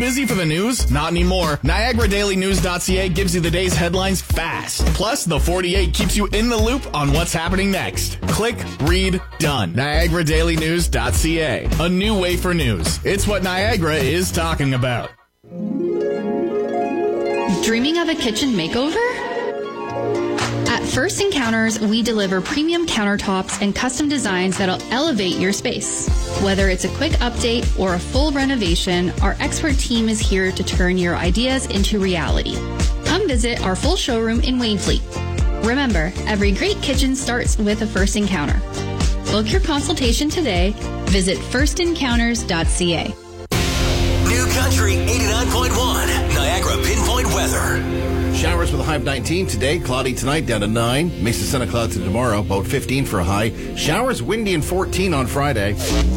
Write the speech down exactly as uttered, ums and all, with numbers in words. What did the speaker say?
busy for the news? Not anymore. Niagara Daily News dot C A gives you the day's headlines fast. Plus, the forty-eight keeps you in the loop on what's happening next. Click, read, done. Niagara Daily News dot C A. A new way for news. It's what Niagara is talking about. Dreaming of a kitchen makeover? At First Encounters, we deliver premium countertops and custom designs that'll elevate your space. Whether it's a quick update or a full renovation, our expert team is here to turn your ideas into reality. Come visit our full showroom in Wainfleet. Remember, every great kitchen starts with a first encounter. Book your consultation today. Visit first encounters dot C A. New Country eighty-nine point one, Niagara Pinpoint Weather. Showers with a high of nineteen today. Cloudy tonight, down to nine. Mix of sun and clouds tomorrow, about fifteen for a high. Showers windy and fourteen on Friday.